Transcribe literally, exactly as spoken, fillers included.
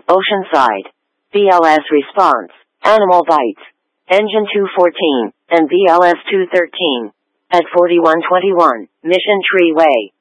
Oceanside. B L S response. Animal bites. Engine two fourteen, and B L S two thirteen. At forty-one twenty-one, Mission Tree Way.